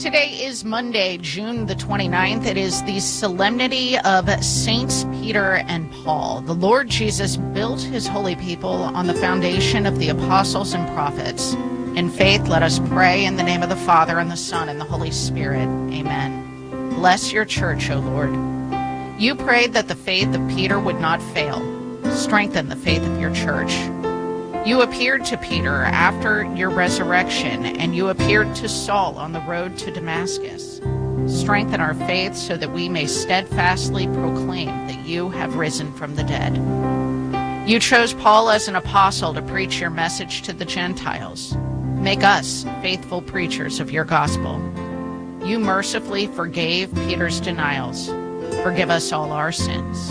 Today is Monday, June the 29th. It is the solemnity of Saints Peter and Paul. The Lord Jesus built his holy people on the foundation of the apostles and prophets. In faith, let us pray in the name of the Father, and the Son, and the Holy Spirit. Amen. Bless your church, O Lord. You prayed that the faith of Peter would not fail. Strengthen the faith of your church. You appeared to Peter after your resurrection, and you appeared to Saul on the road to Damascus. Strengthen our faith so that we may steadfastly proclaim that you have risen from the dead. You chose Paul as an apostle to preach your message to the Gentiles. Make us faithful preachers of your gospel. You mercifully forgave Peter's denials. Forgive us all our sins.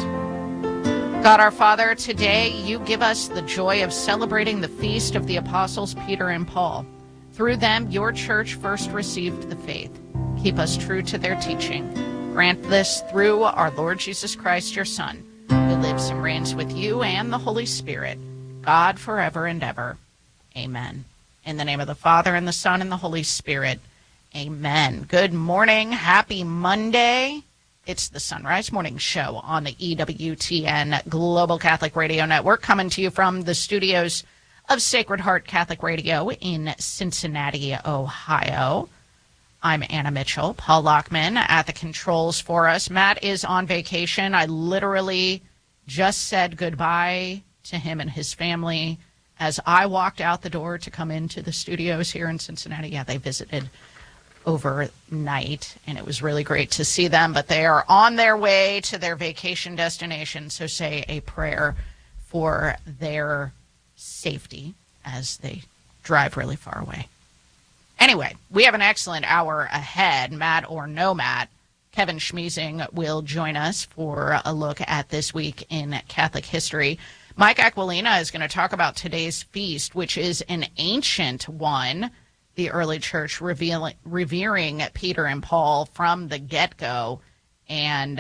God our Father, today you give us the joy of celebrating the feast of the apostles Peter and Paul. Through them, your church first received the faith. Keep us true to their teaching. Grant this through our Lord Jesus Christ, your Son, who lives and reigns with you and the Holy Spirit, God forever and ever. Amen. In the name of the Father, and the Son, and the Holy Spirit. Amen. Good morning. Happy Monday. It's the Sunrise Morning Show on the EWTN Global Catholic Radio Network, coming to you from the studios of Sacred Heart Catholic Radio in Cincinnati, Ohio. I'm Anna Mitchell. Paul Lockman at the controls for us. Matt is on vacation. I literally just said goodbye to him and his family as I walked out the door to come into the studios here in Cincinnati. Yeah, they visited overnight, and it was really great to see them, but they are on their way to their vacation destination, so say a prayer for their safety as they drive really far away. Anyway, we have an excellent hour ahead. Matt or no Matt, Kevin Schmiesing will join us for a look at this week in Catholic history. Mike Aquilina is going to talk about today's feast, which is an ancient one. The early church revering Peter and Paul from the get-go. And,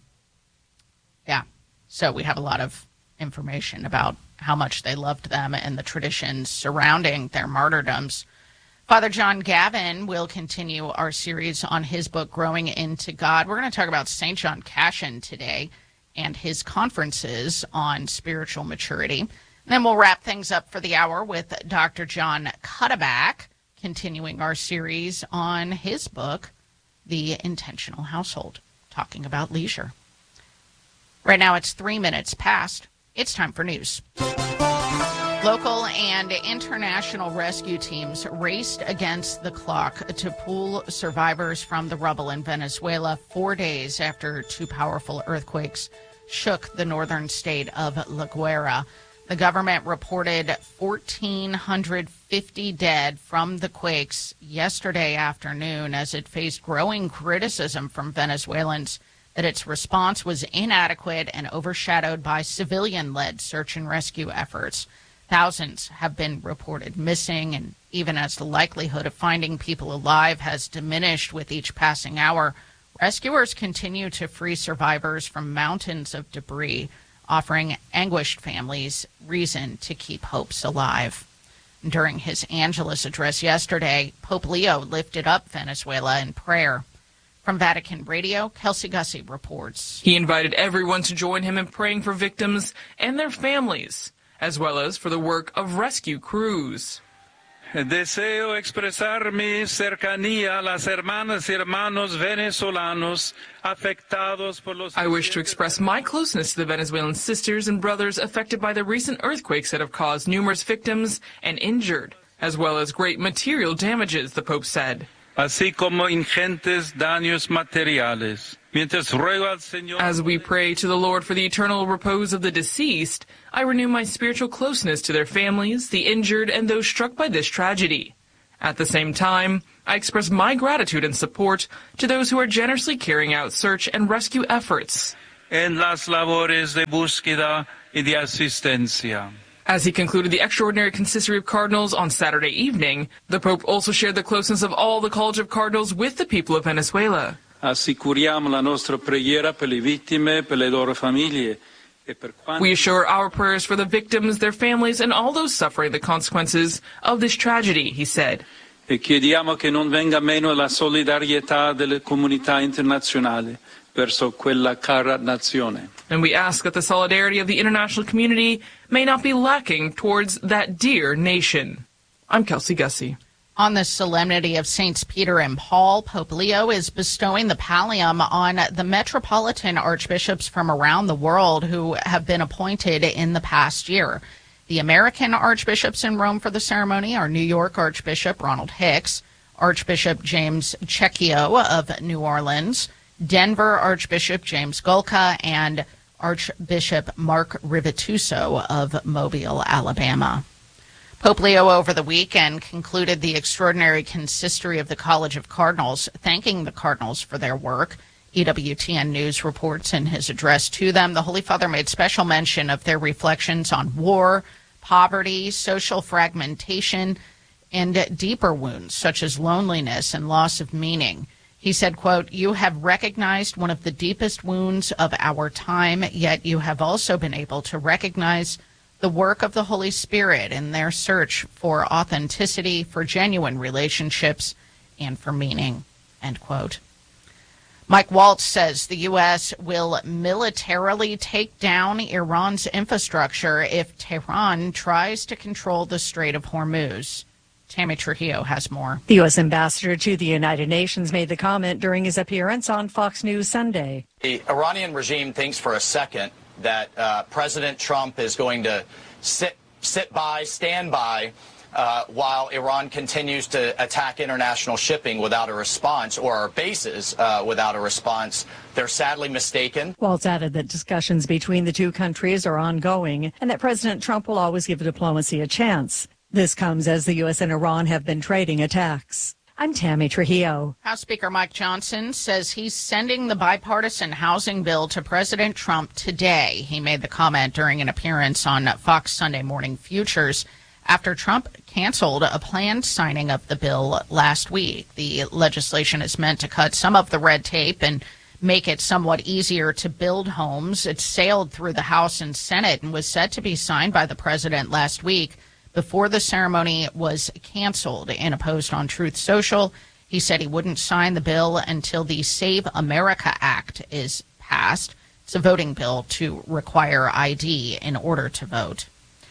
so we have a lot of information about how much they loved them and the traditions surrounding their martyrdoms. Father John Gavin will continue our series on his book, Growing into God. We're going to talk about St. John Cassian today and his conferences on spiritual maturity. And then we'll wrap things up for the hour with Dr. John Cuddeback, continuing our series on his book, The Intentional Household, talking about leisure. Right now it's 3 minutes past. It's time for news. Local and international rescue teams raced against the clock to pull survivors from the rubble in Venezuela 4 days after two powerful earthquakes shook the northern state of La Guaira. The government reported 1,450 dead from the quakes yesterday afternoon as it faced growing criticism from Venezuelans that its response was inadequate and overshadowed by civilian-led search and rescue efforts. Thousands have been reported missing, and even as the likelihood of finding people alive has diminished with each passing hour, rescuers continue to free survivors from mountains of debris, offering anguished families reason to keep hopes alive. During his Angelus address yesterday, Pope Leo lifted up Venezuela in prayer. From Vatican Radio, Kelsey Gussie reports. He invited everyone to join him in praying for victims and their families, as well as for the work of rescue crews. Deseo expresar mi cercanía a las hermanas y hermanos venezolanos afectados por los... I wish to express my closeness to the Venezuelan sisters and brothers affected by the recent earthquakes that have caused numerous victims and injured, as well as great material damages, the Pope said. Así como ingentes daños materiales. As we pray to the Lord for the eternal repose of the deceased, I renew my spiritual closeness to their families, the injured, and those struck by this tragedy. At the same time, I express my gratitude and support to those who are generously carrying out search and rescue efforts. En las labores de búsqueda y de asistencia. As he concluded the extraordinary consistory of cardinals on Saturday evening, the Pope also shared the closeness of all the College of Cardinals with the people of Venezuela. Assicuriamo la nostra preghiera per le vittime, per le loro famiglie. We assure our prayers for the victims, their families, and all those suffering the consequences of this tragedy, he said. e chiediamo che non venga meno la solidarietà delle comunità internazionali verso quella cara nazione. And we ask that the solidarity of the international community may not be lacking towards that dear nation. I'm Kelsey Gussie. On the solemnity of Saints Peter and Paul, Pope Leo is bestowing the pallium on the metropolitan archbishops from around the world who have been appointed in the past year. The American archbishops in Rome for the ceremony are New York Archbishop Ronald Hicks, Archbishop James Cecchio of New Orleans, Denver Archbishop James Golka, and Archbishop Mark Rivituso of Mobile, Alabama. Pope Leo over the weekend concluded the extraordinary consistory of the College of Cardinals, thanking the Cardinals for their work. EWTN News reports in his address to them, the Holy Father made special mention of their reflections on war, poverty, social fragmentation, and deeper wounds such as loneliness and loss of meaning. He said, quote, "You have recognized one of the deepest wounds of our time, yet you have also been able to recognize the work of the Holy Spirit in their search for authenticity, for genuine relationships, and for meaning," end quote. Mike Waltz says the U.S. will militarily take down Iran's infrastructure if Tehran tries to control the Strait of Hormuz. Tammy Trujillo has more. The U.S. ambassador to the United Nations made the comment during his appearance on Fox News Sunday. The Iranian regime thinks for a second that President Trump is going to stand by, while Iran continues to attack international shipping without a response, or our bases without a response. They're sadly mistaken. Waltz added that discussions between the two countries are ongoing and that President Trump will always give diplomacy a chance. This comes as the U.S. and Iran have been trading attacks. I'm Tammy Trujillo. House Speaker Mike Johnson says he's sending the bipartisan housing bill to President Trump today. He made the comment during an appearance on Fox Sunday Morning Futures after Trump canceled a planned signing of the bill last week. The legislation is meant to cut some of the red tape and make it somewhat easier to build homes. It sailed through the House and Senate and was set to be signed by the president last week before the ceremony was canceled. In a post on Truth Social, he said he wouldn't sign the bill until the Save America Act is passed. It's a voting bill to require ID in order to vote.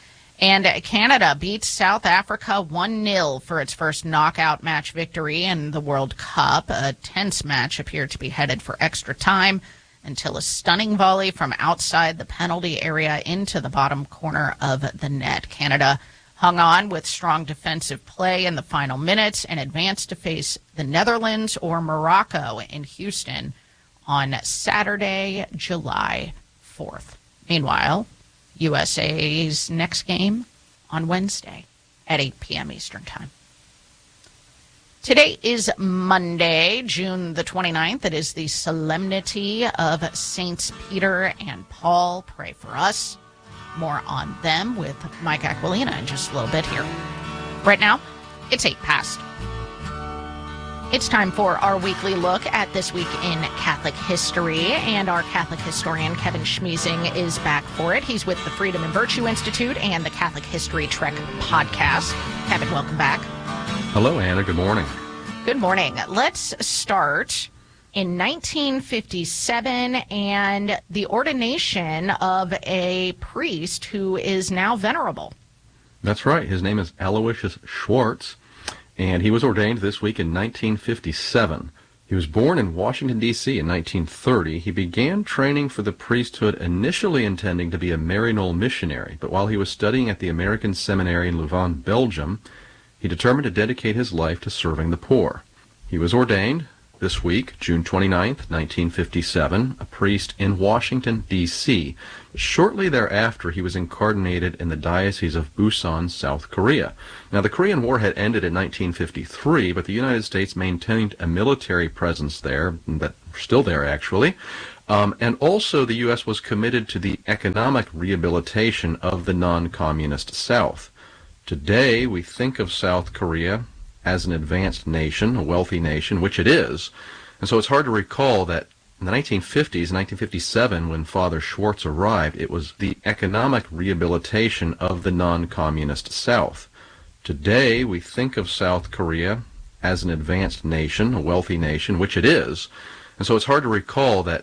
And Canada beats South Africa 1-0 for its first knockout match victory in the World Cup. A tense match appeared to be headed for extra time until a stunning volley from outside the penalty area into the bottom corner of the net. Canada hung on with strong defensive play in the final minutes and advanced to face the Netherlands or Morocco in Houston on Saturday, July 4th. Meanwhile, USA's next game on Wednesday at 8 p.m. Eastern Time. Today is Monday, June the 29th. It is the solemnity of Saints Peter and Paul. Pray for us. More on them with Mike Aquilina in just a little bit here. Right now, it's 8 past. It's time for our weekly look at this week in Catholic history, and our Catholic historian Kevin Schmiesing is back for it. He's with the Freedom and Virtue Institute and the Catholic History Trek podcast. Kevin, welcome back. Hello, Anna. Good morning. Good morning. Let's start in 1957 and the ordination of a priest who is now venerable. That's right. His name is Aloysius Schwartz, and he was ordained this week in 1957. He was born in Washington, D.C. in 1930. He began training for the priesthood initially intending to be a Maryknoll missionary, but while he was studying at the American Seminary in Louvain, Belgium, he determined to dedicate his life to serving the poor. He was ordained this week, June 29th, 1957, a priest in Washington, D.C. Shortly thereafter, he was incarnated in the Diocese of Busan, South Korea. Now, the Korean War had ended in 1953, but the United States maintained a military presence there, that's still there, actually. And also, the U.S. was committed to the economic rehabilitation of the non-communist South. Today, we think of South Korea as an advanced nation, a wealthy nation, which it is. And so it's hard to recall that in the 1950s, 1957, when Father Schwartz arrived, it was the economic rehabilitation of the non-communist South. Today, we think of South Korea as an advanced nation, a wealthy nation, which it is. And so it's hard to recall that